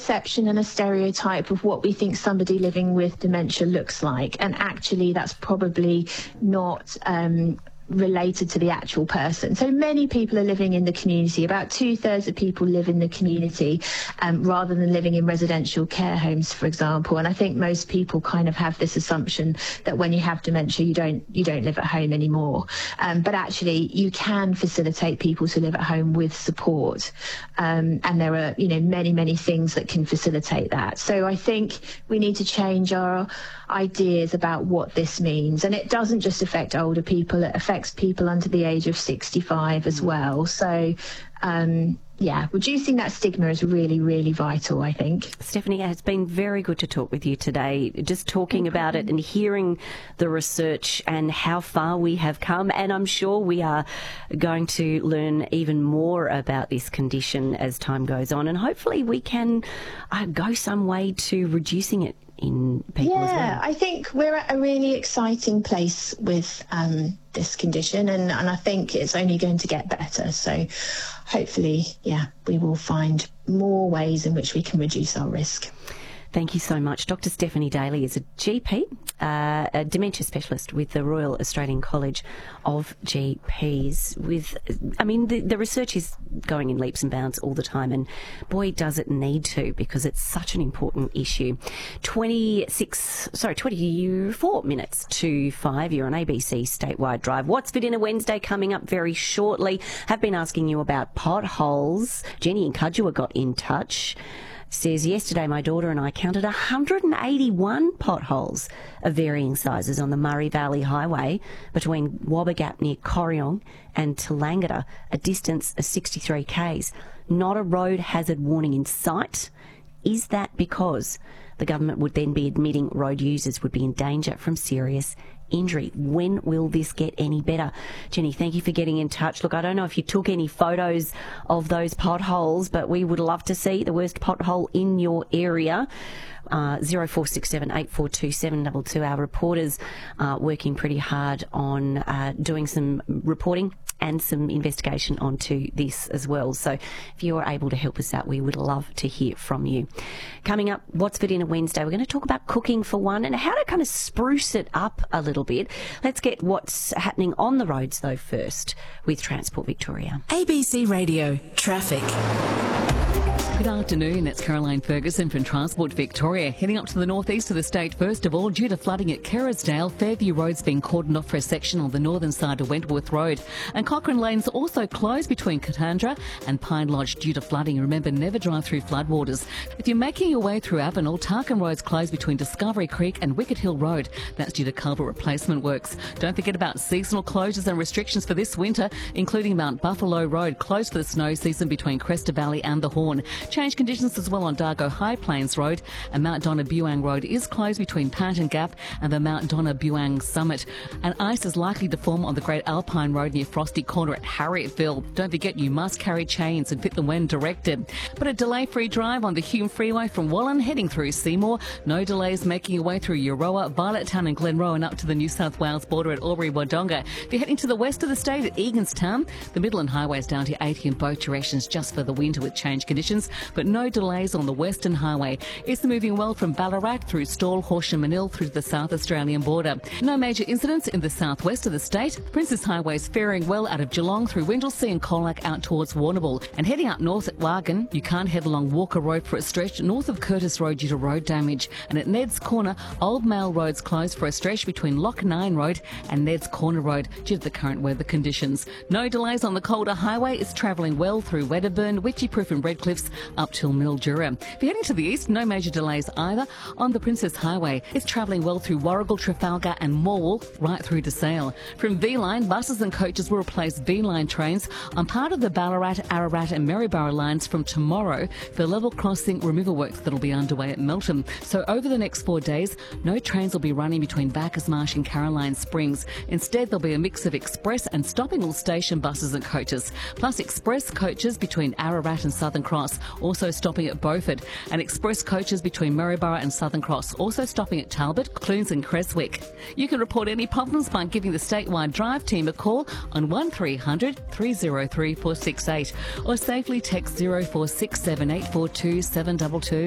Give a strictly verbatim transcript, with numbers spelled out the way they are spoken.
perception and a stereotype of what we think somebody living with dementia looks like, and actually that's probably not um, related to the actual person. So many people are living in the community. About two-thirds of people live in the community um, rather than living in residential care homes, for example. And I think most people kind of have this assumption that when you have dementia, you don't you don't live at home anymore. Um, but actually, you can facilitate people to live at home with support. Um, and there are, you know, many, many things that can facilitate that. So I think we need to change our ideas about what this means. And it doesn't just affect older people, it affects people under the age of sixty-five as well. So um yeah, reducing that stigma is really, really vital, I think. Stephanie, it's been very good to talk with you today, just talking about it and hearing the research and how far we have come. And I'm sure we are going to learn even more about this condition as time goes on. And hopefully we can uh, go some way to reducing it in people yeah, as well. Yeah, I think we're at a really exciting place with um, this condition, and, and I think it's only going to get better. So hopefully, yeah, we will find more ways in which we can reduce our risk. Thank you so much. Doctor Stephanie Daly is a G P, uh, a dementia specialist with the Royal Australian College of G Ps. With, I mean, the, the research is going in leaps and bounds all the time, and boy, does it need to, because it's such an important issue. twenty-six, sorry, twenty-four minutes to five. You're on A B C Statewide Drive. What's for dinner Wednesday coming up very shortly. Have been asking you about potholes. Jenny in Cudgua got in touch. Says, yesterday my daughter and I counted one hundred eighty-one potholes of varying sizes on the Murray Valley Highway between Wobbegap near Corryong and Tallangatta, a distance of sixty-three kays. Not a road hazard warning in sight. Is that because the government would then be admitting road users would be in danger from serious injury? When will this get any better? Jenny, thank you for getting in touch. Look, I don't know if you took any photos of those potholes, but we would love to see the worst pothole in your area. Uh, zero four six seven eight four two seven two two. Our reporters are working pretty hard on uh, doing some reporting and some investigation onto this as well. So if you're able to help us out, we would love to hear from you. Coming up, What's for Dinner Wednesday, we're going to talk about cooking for one and how to kind of spruce it up a little bit. Let's get what's happening on the roads, though, first with Transport Victoria. A B C Radio Traffic. Good afternoon, it's Caroline Ferguson from Transport Victoria. Heading up to the northeast of the state, first of all, due to flooding at Kerrisdale, Fairview Road's been cordoned off for a section on the northern side of Wentworth Road. And Cochrane Lane's also closed between Katandra and Pine Lodge due to flooding. Remember, never drive through floodwaters. If you're making your way through Avenel, Tarkin Road's closed between Discovery Creek and Wicket Hill Road. That's due to culvert replacement works. Don't forget about seasonal closures and restrictions for this winter, including Mount Buffalo Road, closed for the snow season between Cresta Valley and the Horn. Change conditions as well on Dargo High Plains Road, and Mount Donna Buang Road is closed between Panton Gap and the Mount Donna Buang Summit. And ice is likely to form on the Great Alpine Road near Frosty Corner at Harriettville. Don't forget you must carry chains and fit them when directed. But a delay-free drive on the Hume Freeway from Wallan heading through Seymour. No delays making your way through Euroa, Violettown and Glenroe and up to the New South Wales border at Albury-Wodonga. If you're heading to the west of the state at Eganstown, the Midland Highway is down to eighty in both directions just for the winter with change conditions, but no delays on the Western Highway. It's moving well from Ballarat through Stawell, Horsham and Manil through to the South Australian border. No major incidents in the southwest of the state. Princess Highway is faring well out of Geelong through Winchelsea and Colac out towards Warrnambool. And heading up north at Wargan, you can't head along Walker Road for a stretch north of Curtis Road due to road damage. And at Ned's Corner, Old Mail Road's closed for a stretch between Lock Nine Road and Ned's Corner Road due to the current weather conditions. No delays on the Calder Highway. It's travelling well through Wedderburn, Witchyproof and Redcliffs up till Mildura. If you're heading to the east, no major delays either on the Princess Highway. It's travelling well through Warrigal, Trafalgar and Morwell right through to Sale. From V-Line, buses and coaches will replace V-Line trains on part of the Ballarat, Ararat and Maryborough lines from tomorrow for level crossing removal works that will be underway at Melton. So over the next four days, no trains will be running between Bacchus Marsh and Caroline Springs. Instead, there'll be a mix of express and stopping all station buses and coaches, plus express coaches between Ararat and Southern Cross, also stopping at Beaufort, and express coaches between Maryborough and Southern Cross, also stopping at Talbot, Clunes and Creswick. You can report any problems by giving the Statewide Drive team a call on one three hundred, three oh three, four six eight or safely text zero four six seven eight four two seven two two.